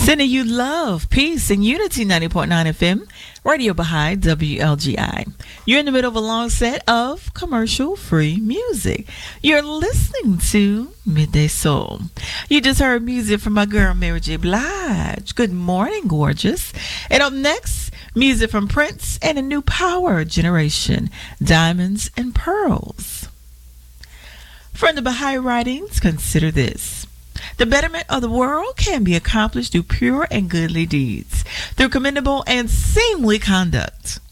Sending you love, peace, and unity. 90.9 FM, Radio Baha'i, WLGI. You're in the middle of a long set of commercial-free music. You're listening to Midday Soul. You just heard music from my girl, Mary J. Blige. Good morning, gorgeous. And up next, music from Prince and a new power generation, Diamonds and Pearls. From the Baha'i writings, consider this. The betterment of the world can be accomplished through pure and goodly deeds, through commendable and seemly conduct.